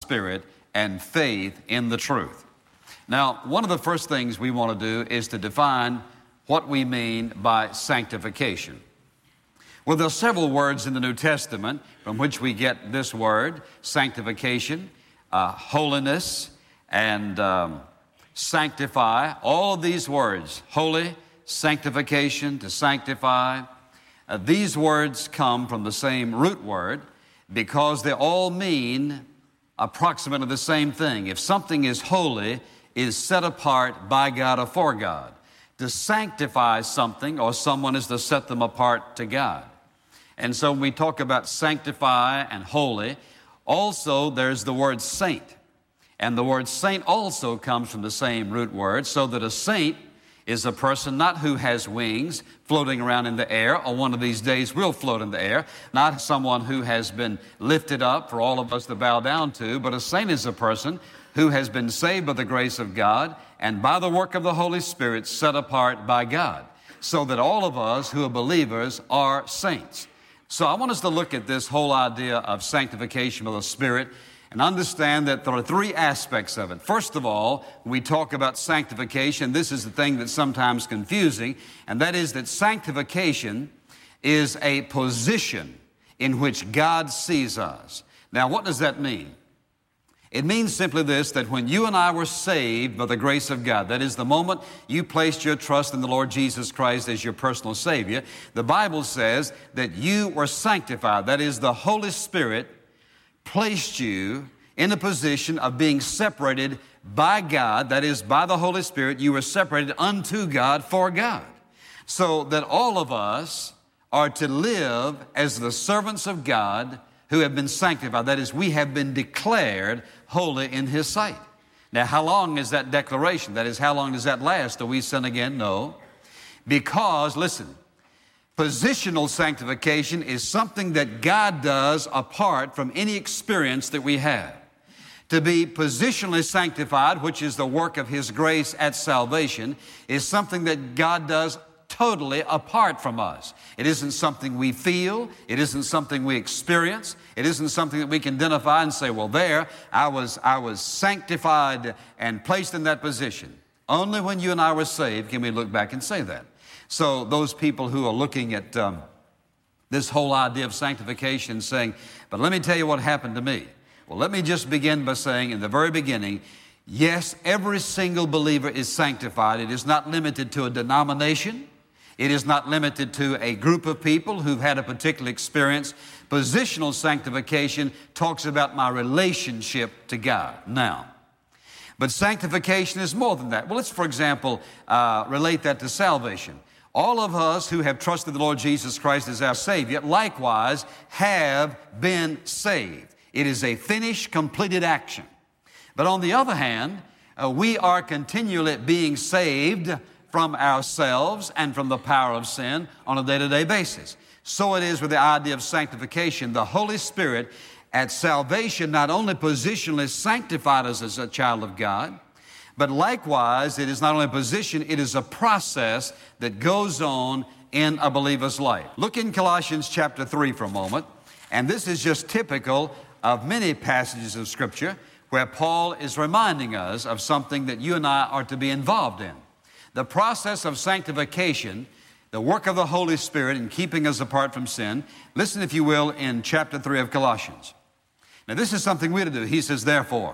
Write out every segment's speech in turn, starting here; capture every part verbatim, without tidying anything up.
Spirit and faith in the truth. Now, one of the first things we want to do is to define what we mean by sanctification. Well, there are several words in the New Testament from which we get this word, sanctification, uh, holiness, and um, sanctify. All of these words, holy, sanctification, to sanctify, uh, these words come from the same root word because they all mean approximately the same thing. If something is holy, is set apart by God or for God. To sanctify something or someone is to set them apart to God. And so when we talk about sanctify and holy, also there's the word saint. And the word saint also comes from the same root word, so that a saint is a person not who has wings floating around in the air, or one of these days will float in the air, not someone who has been lifted up for all of us to bow down to, but a saint is a person who has been saved by the grace of God and by the work of the Holy Spirit set apart by God, so that all of us who are believers are saints. So I want us to look at this whole idea of sanctification of the Spirit and understand that there are three aspects of it. First of all, when we talk about sanctification, this is the thing that's sometimes confusing, and that is that sanctification is a position in which God sees us. Now, what does that mean? It means simply this, that when you and I were saved by the grace of God, that is the moment you placed your trust in the Lord Jesus Christ as your personal Savior, the Bible says that you were sanctified. That is, the Holy Spirit placed you in a position of being separated by God. That is, by the Holy Spirit, you were separated unto God for God. So that all of us are to live as the servants of God who have been sanctified. That is, we have been declared holy in His sight. Now, how long is that declaration? That is, how long does that last? Do we sin again? No. Because, listen, positional sanctification is something that God does apart from any experience that we have. To be positionally sanctified, which is the work of His grace at salvation, is something that God does totally apart from us. It isn't something we feel. It isn't something we experience. It isn't something that we can identify and say, well, there, I was, I was sanctified and placed in that position. Only when you and I were saved can we look back and say that. So those people who are looking at um, this whole idea of sanctification saying, but let me tell you what happened to me. Well, let me just begin by saying in the very beginning, yes, every single believer is sanctified. It is not limited to a denomination. It is not limited to a group of people who've had a particular experience. Positional sanctification talks about my relationship to God. Now, but sanctification is more than that. Well, let's, for example, uh, relate that to salvation. All of us who have trusted the Lord Jesus Christ as our Savior, likewise, have been saved. It is a finished, completed action. But on the other hand, uh, we are continually being saved from ourselves and from the power of sin on a day-to-day basis. So it is with the idea of sanctification. The Holy Spirit at salvation not only positionally sanctified us as a child of God, but likewise it is not only a position, it is a process that goes on in a believer's life. Look in Colossians chapter three for a moment, and this is just typical of many passages of Scripture where Paul is reminding us of something that you and I are to be involved in. The process of sanctification, the work of the Holy Spirit in keeping us apart from sin. Listen, if you will, in chapter three of Colossians. Now, this is something we're to do. He says, therefore,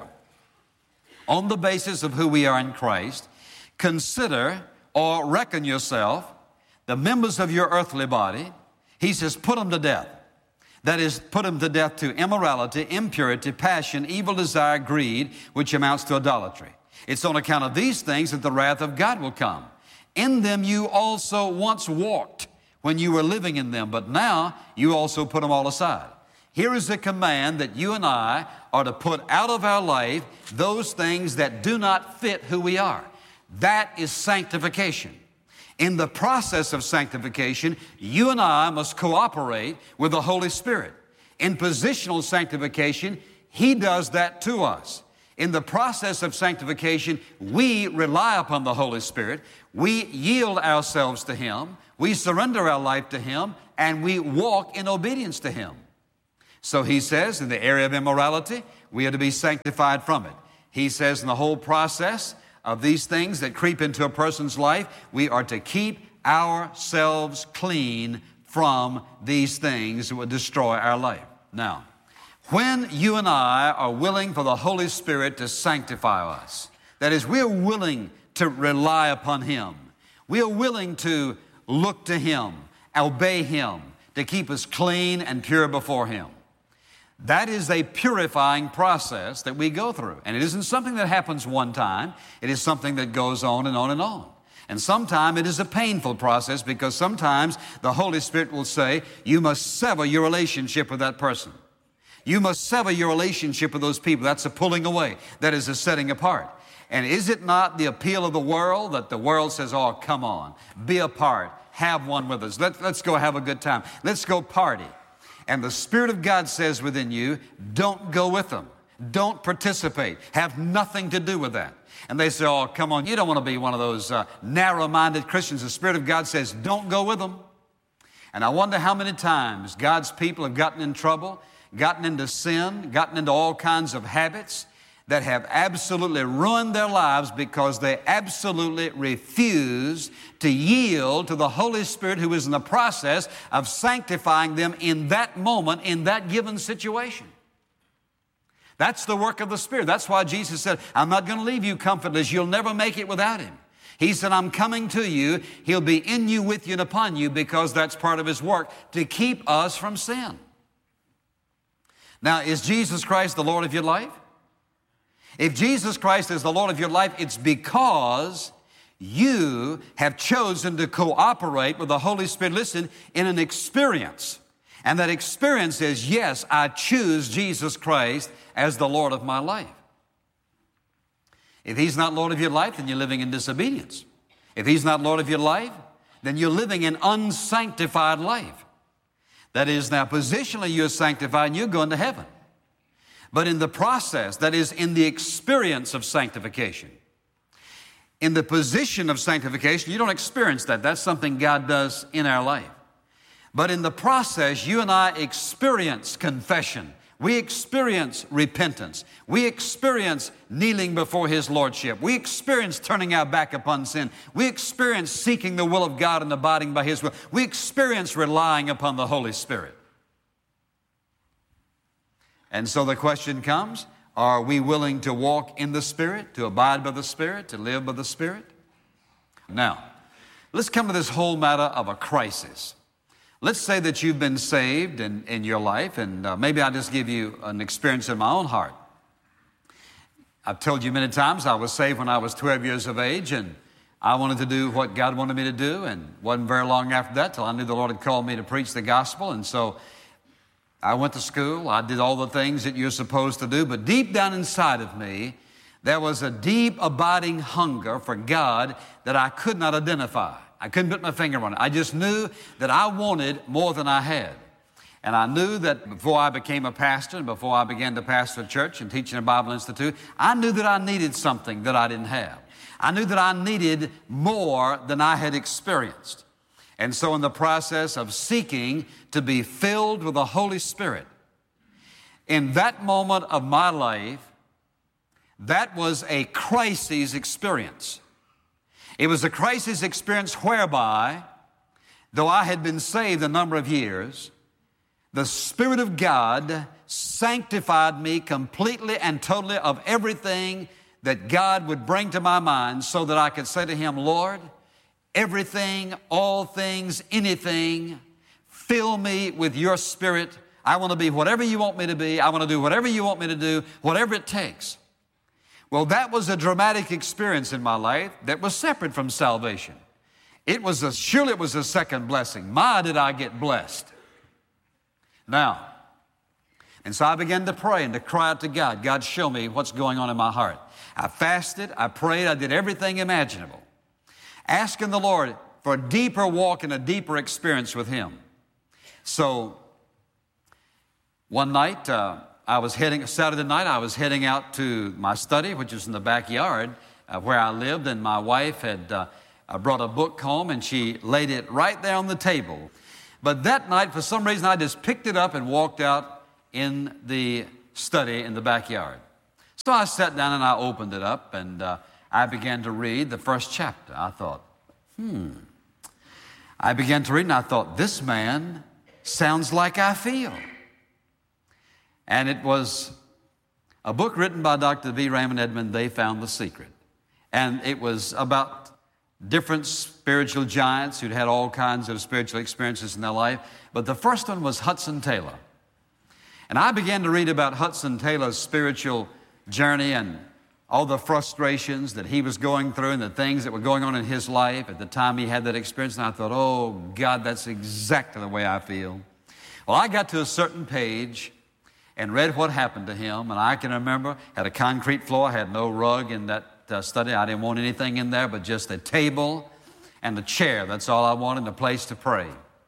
on the basis of who we are in Christ, consider or reckon yourself the members of your earthly body. He says, put them to death. That is, put them to death to immorality, impurity, passion, evil desire, greed, which amounts to idolatry. It's on account of these things that the wrath of God will come. In them you also once walked when you were living in them, but now you also put them all aside. Here is the command that you and I are to put out of our life those things that do not fit who we are. That is sanctification. In the process of sanctification, you and I must cooperate with the Holy Spirit. In positional sanctification, He does that to us. In the process of sanctification, we rely upon the Holy Spirit. We yield ourselves to Him. We surrender our life to Him, and we walk in obedience to Him. So He says, in the area of immorality, we are to be sanctified from it. He says in the whole process of these things that creep into a person's life, we are to keep ourselves clean from these things that would destroy our life. Now, when you and I are willing for the Holy Spirit to sanctify us, that is, we're willing to rely upon Him, we are willing to look to Him, obey Him, to keep us clean and pure before Him. That is a purifying process that we go through. And it isn't something that happens one time. It is something that goes on and on and on. And sometimes it is a painful process, because sometimes the Holy Spirit will say, you must sever your relationship with that person. You must sever your relationship with those people. That's a pulling away. That is a setting apart. And is it not the appeal of the world that the world says, oh, come on, be a part, have one with us. Let, let's go have a good time. Let's go party. And the Spirit of God says within you, don't go with them. Don't participate. Have nothing to do with that. And they say, oh, come on, you don't want to be one of those uh, narrow-minded Christians. The Spirit of God says, don't go with them. And I wonder how many times God's people have gotten in trouble, gotten into sin, gotten into all kinds of habits that have absolutely ruined their lives because they absolutely refuse to yield to the Holy Spirit, who is in the process of sanctifying them in that moment, in that given situation. That's the work of the Spirit. That's why Jesus said, I'm not going to leave you comfortless. You'll never make it without Him. He said, I'm coming to you. He'll be in you, with you, and upon you, because that's part of His work, to keep us from sin. Now, is Jesus Christ the Lord of your life? If Jesus Christ is the Lord of your life, it's because you have chosen to cooperate with the Holy Spirit, listen, in an experience. And that experience is, yes, I choose Jesus Christ as the Lord of my life. If He's not Lord of your life, then you're living in disobedience. If He's not Lord of your life, then you're living an unsanctified life. That is, now positionally you're sanctified and you're going to heaven. But in the process, that is, in the experience of sanctification, in the position of sanctification, you don't experience that. That's something God does in our life. But in the process, you and I experience confession. We experience repentance. We experience kneeling before His Lordship. We experience turning our back upon sin. We experience seeking the will of God and abiding by His will. We experience relying upon the Holy Spirit. And so the question comes, are we willing to walk in the Spirit, to abide by the Spirit, to live by the Spirit? Now, let's come to this whole matter of a crisis. Let's say that you've been saved in, in your life, and uh, maybe I'll just give you an experience in my own heart. I've told you many times I was saved when I was twelve years of age, and I wanted to do what God wanted me to do, and it wasn't very long after that till I knew the Lord had called me to preach the gospel. And so I went to school, I did all the things that you're supposed to do, but deep down inside of me, there was a deep abiding hunger for God that I could not identify. I couldn't put my finger on it. I just knew that I wanted more than I had. And I knew that before I became a pastor and before I began to pastor a church and teach in a Bible Institute, I knew that I needed something that I didn't have. I knew that I needed more than I had experienced. And so in the process of seeking to be filled with the Holy Spirit, in that moment of my life, that was a crisis experience. It was a crisis experience whereby, though I had been saved a number of years, the Spirit of God sanctified me completely and totally of everything that God would bring to my mind, so that I could say to Him, Lord, everything, all things, anything, fill me with your Spirit. I want to be whatever you want me to be. I want to do whatever you want me to do, whatever it takes. Well, that was a dramatic experience in my life that was separate from salvation. It was a, surely it was a second blessing. My, did I get blessed. Now, and so I began to pray and to cry out to God, God, show me what's going on in my heart. I fasted, I prayed, I did everything imaginable, asking the Lord for a deeper walk and a deeper experience with Him. So one night, uh, I was heading, Saturday night, I was heading out to my study, which was in the backyard uh, where I lived, and my wife had uh, uh, brought a book home, and she laid it right there on the table. But that night, for some reason, I just picked it up and walked out in the study in the backyard. So I sat down and I opened it up, and uh, I began to read the first chapter. I thought, hmm. I began to read, and I thought, this man sounds like I feel. And it was a book written by Doctor V. Raymond Edmond, They Found the Secret. And it was about different spiritual giants who'd had all kinds of spiritual experiences in their life. But the first one was Hudson Taylor. And I began to read about Hudson Taylor's spiritual journey and all the frustrations that he was going through and the things that were going on in his life at the time he had that experience. And I thought, oh, God, that's exactly the way I feel. Well, I got to a certain page and read what happened to him. And I can remember, had a concrete floor, had no rug in that uh, study. I didn't want anything in there but just a table and a chair. That's all I wanted, and a place to pray.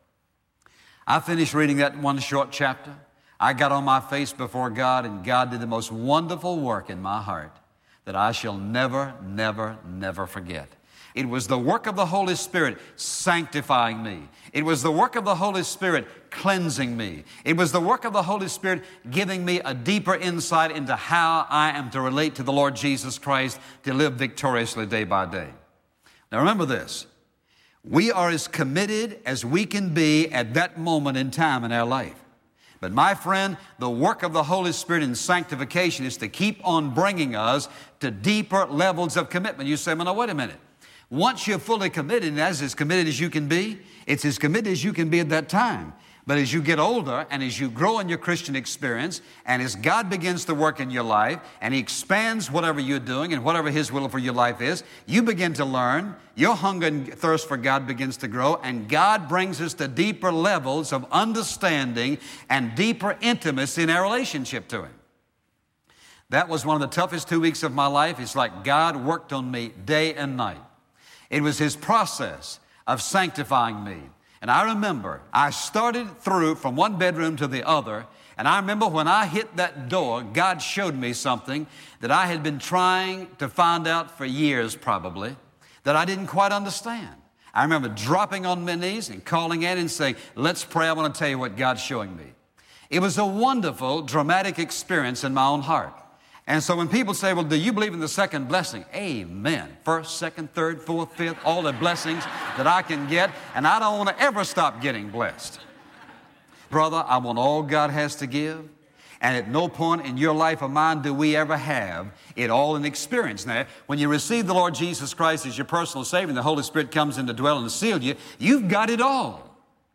I finished reading that one short chapter. I got on my face before God, and God did the most wonderful work in my heart that I shall never, never, never forget. It was the work of the Holy Spirit sanctifying me. It was the work of the Holy Spirit cleansing me. It was the work of the Holy Spirit giving me a deeper insight into how I am to relate to the Lord Jesus Christ to live victoriously day by day. Now remember this. We are as committed as we can be at that moment in time in our life. But my friend, the work of the Holy Spirit in sanctification is to keep on bringing us to deeper levels of commitment. You say, well, now, wait a minute. Once you're fully committed, and as as committed as you can be, it's as committed as you can be at that time. But as you get older and as you grow in your Christian experience, and as God begins to work in your life, and He expands whatever you're doing and whatever His will for your life is, you begin to learn, your hunger and thirst for God begins to grow, and God brings us to deeper levels of understanding and deeper intimacy in our relationship to Him. That was one of the toughest two weeks of my life. It's like God worked on me day and night. It was His process of sanctifying me. And I remember I started through from one bedroom to the other, and I remember when I hit that door, God showed me something that I had been trying to find out for years probably, that I didn't quite understand. I remember dropping on my knees and calling in and saying, let's pray, I want to tell you what God's showing me. It was a wonderful, dramatic experience in my own heart. And so when people say, well, do you believe in the second blessing? Amen. First, second, third, fourth, fifth, all the blessings that I can get, and I don't want to ever stop getting blessed. Brother, I want all God has to give, and at no point in your life or mine do we ever have it all in experience. Now, when you receive the Lord Jesus Christ as your personal Savior, and the Holy Spirit comes in to dwell and seal you, you've got it all.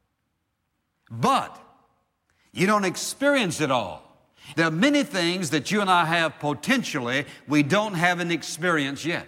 But you don't experience it all. There are many things that you and I have potentially we don't have an experience yet.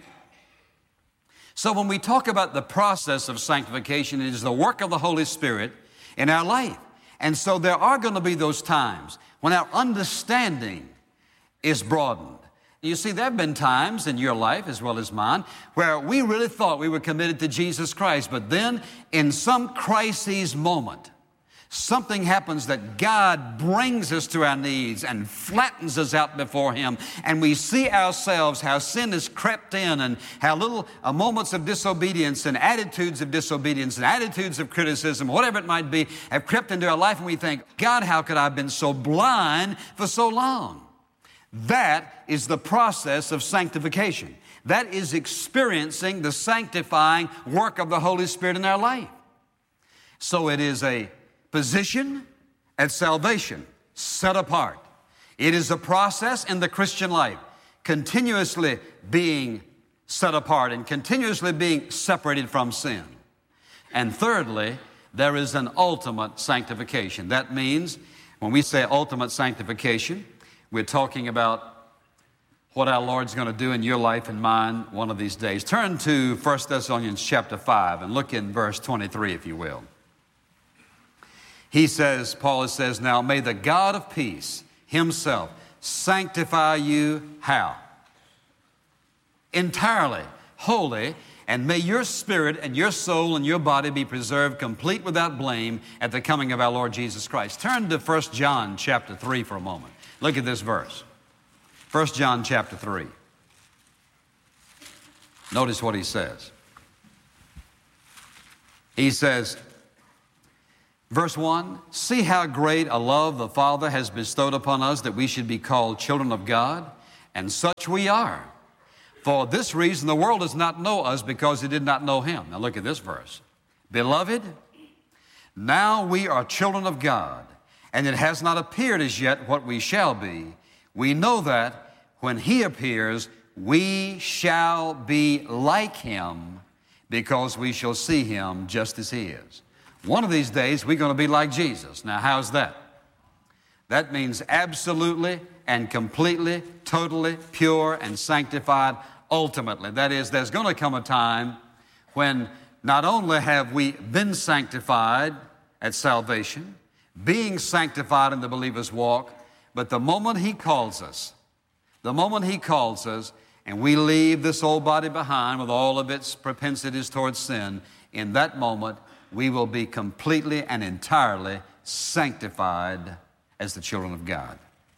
So when we talk about the process of sanctification, it is the work of the Holy Spirit in our life. And so there are going to be those times when our understanding is broadened. You see, there have been times in your life as well as mine where we really thought we were committed to Jesus Christ, but then in some crisis moment, something happens that God brings us to our knees and flattens us out before Him, and we see ourselves how sin has crept in and how little uh, moments of disobedience and attitudes of disobedience and attitudes of criticism, whatever it might be, have crept into our life, and we think, God, how could I have been so blind for so long? That is the process of sanctification. That is experiencing the sanctifying work of the Holy Spirit in our life. So it is a position at salvation, set apart. It is a process in the Christian life, continuously being set apart and continuously being separated from sin. And thirdly, there is an ultimate sanctification. That means when we say ultimate sanctification, we're talking about what our Lord's going to do in your life and mine one of these days. Turn to First Thessalonians chapter five and look in verse twenty-three, if you will. He says, Paul says, now may the God of peace Himself sanctify you how? Entirely, wholly, and may your spirit and your soul and your body be preserved complete without blame at the coming of our Lord Jesus Christ. Turn to First John chapter three for a moment. Look at this verse. First John chapter three. Notice what he says. He says, Verse one, see how great a love the Father has bestowed upon us that we should be called children of God, and such we are. For this reason the world does not know us because it did not know him. Now look at this verse. Beloved, now we are children of God, and it has not appeared as yet what we shall be. We know that when he appears, we shall be like him because we shall see him just as he is. One of these days, we're going to be like Jesus. Now, how's that? That means absolutely and completely, totally pure and sanctified ultimately. That is, there's going to come a time when not only have we been sanctified at salvation, being sanctified in the believer's walk, but the moment he calls us, the moment he calls us, and we leave this old body behind with all of its propensities towards sin, in that moment, we will be completely and entirely sanctified as the children of God.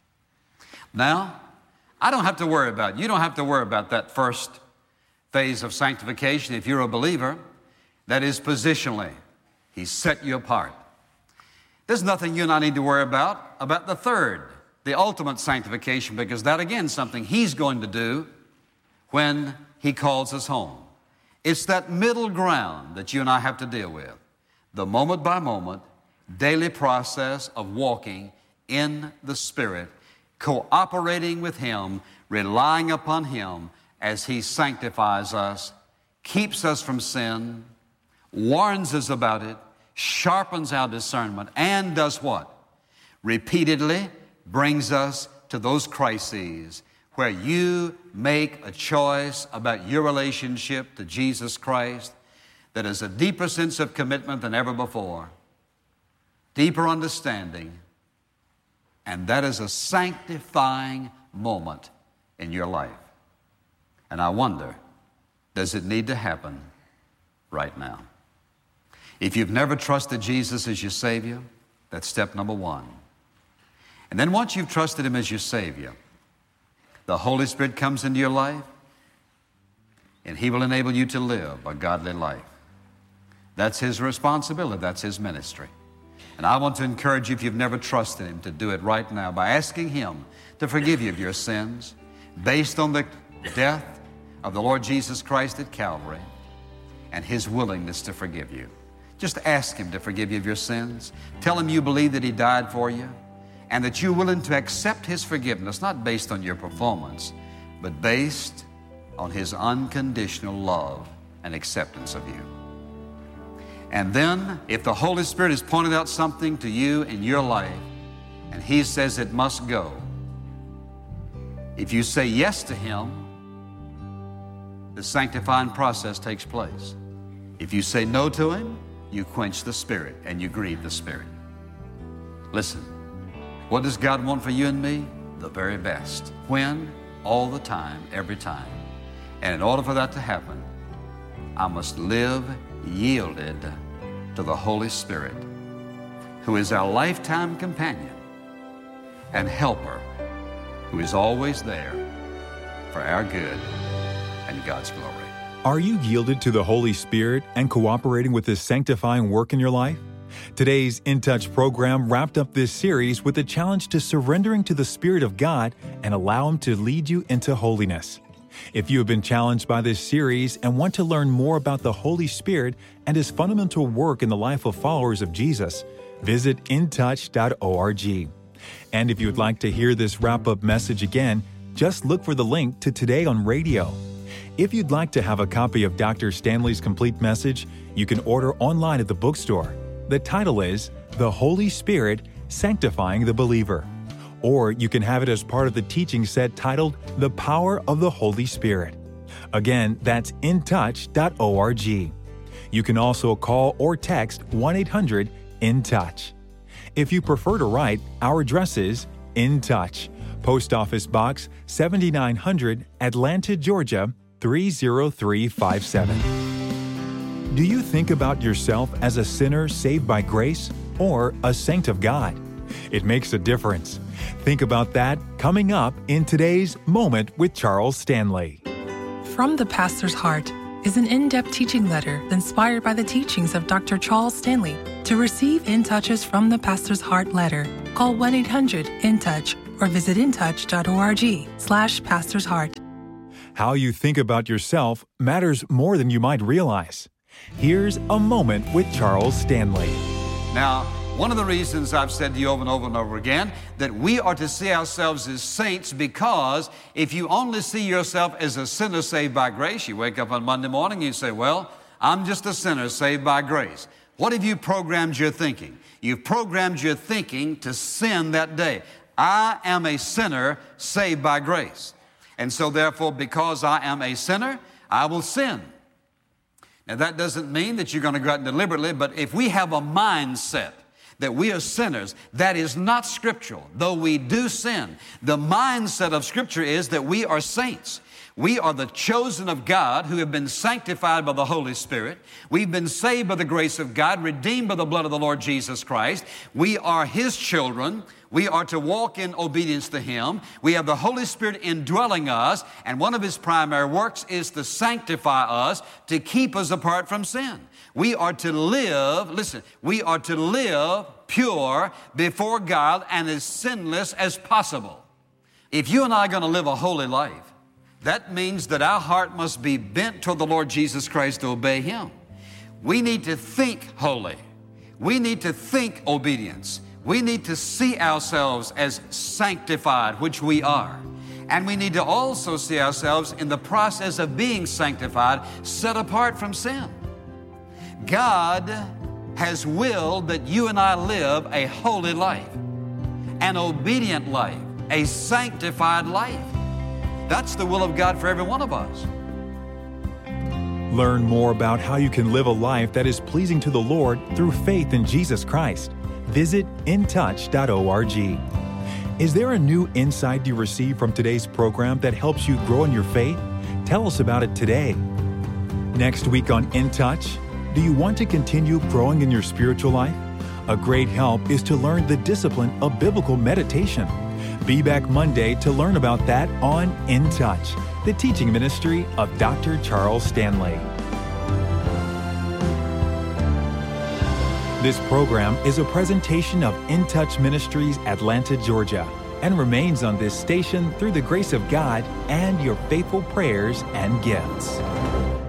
Now, I don't have to worry about, you don't have to worry about that first phase of sanctification if you're a believer. That is positionally. He's set you apart. There's nothing you and I need to worry about, about the third, the ultimate sanctification, because that again is something he's going to do when he calls us home. It's that middle ground that you and I have to deal with. The moment by moment, daily process of walking in the Spirit, cooperating with him, relying upon him as he sanctifies us, keeps us from sin, warns us about it, sharpens our discernment, and does what? Repeatedly brings us to those crises where you make a choice about your relationship to Jesus Christ that is a deeper sense of commitment than ever before, deeper understanding, and that is a sanctifying moment in your life. And I wonder, does it need to happen right now? If you've never trusted Jesus as your Savior, that's step number one. And then once you've trusted him as your Savior, the Holy Spirit comes into your life, and he will enable you to live a godly life. That's his responsibility. That's his ministry. And I want to encourage you, if you've never trusted him, to do it right now by asking him to forgive you of your sins based on the death of the Lord Jesus Christ at Calvary and his willingness to forgive you. Just ask him to forgive you of your sins. Tell him you believe that he died for you and that you're willing to accept his forgiveness, not based on your performance, but based on his unconditional love and acceptance of you. And then, if the Holy Spirit has pointed out something to you in your life, and he says it must go, if you say yes to him, the sanctifying process takes place. If you say no to him, you quench the Spirit and you grieve the Spirit. Listen, what does God want for you and me? The very best. When? All the time, every time. And in order for that to happen, I must live yielded to the Holy Spirit, who is our lifetime companion and helper, who is always there for our good and God's glory. Are you yielded to the Holy Spirit and cooperating with His sanctifying work in your life? Today's In Touch program wrapped up this series with a challenge to surrendering to the Spirit of God and allow Him to lead you into holiness. If you have been challenged by this series and want to learn more about the Holy Spirit and His fundamental work in the life of followers of Jesus, visit in touch dot org. And if you would like to hear this wrap-up message again, just look for the link to Today on Radio. If you'd like to have a copy of Doctor Stanley's complete message, you can order online at the bookstore. The title is The Holy Spirit Sanctifying the Believer. Or you can have it as part of the teaching set titled The Power of the Holy Spirit. Again, that's in touch dot org. You can also call or text one eight hundred in touch. If you prefer to write, our address is In Touch, Post Office Box seventy-nine hundred, Atlanta, Georgia three zero three five seven. Do you think about yourself as a sinner saved by grace or a saint of God? It makes a difference. Think about that coming up in today's Moment with Charles Stanley. From the Pastor's Heart is an in-depth teaching letter inspired by the teachings of Doctor Charles Stanley, To receive In Touches from the Pastor's Heart letter, call one eight hundred in touch or visit intouch.org slash Pastor's Heart. How you think about yourself matters more than you might realize. Here's a moment with Charles Stanley. Now, one of the reasons I've said to you over and over and over again that we are to see ourselves as saints, because if you only see yourself as a sinner saved by grace, you wake up on Monday morning and you say, well, I'm just a sinner saved by grace. What have you programmed your thinking? You've programmed your thinking to sin that day. I am a sinner saved by grace. And so therefore, because I am a sinner, I will sin. Now, that doesn't mean that you're going to go out and deliberately, but if we have a mindset that we are sinners, that is not scriptural, though we do sin. The mindset of Scripture is that we are saints. We are the chosen of God who have been sanctified by the Holy Spirit. We've been saved by the grace of God, redeemed by the blood of the Lord Jesus Christ. We are His children. We are to walk in obedience to Him. We have the Holy Spirit indwelling us, and one of His primary works is to sanctify us, to keep us apart from sin. We are to live, listen, we are to live pure before God and as sinless as possible. If you and I are going to live a holy life, that means that our heart must be bent toward the Lord Jesus Christ to obey Him. We need to think holy. We need to think obedience. We need to see ourselves as sanctified, which we are. And we need to also see ourselves in the process of being sanctified, set apart from sin. God has willed that you and I live a holy life, an obedient life, a sanctified life. That's the will of God for every one of us. Learn more about how you can live a life that is pleasing to the Lord through faith in Jesus Christ. Visit in touch dot org. Is there a new insight you received from today's program that helps you grow in your faith? Tell us about it today. Next week on In Touch, do you want to continue growing in your spiritual life? A great help is to learn the discipline of biblical meditation. Be back Monday to learn about that on In Touch, the teaching ministry of Doctor Charles Stanley. This program is a presentation of In Touch Ministries, Atlanta, Georgia, and remains on this station through the grace of God and your faithful prayers and gifts.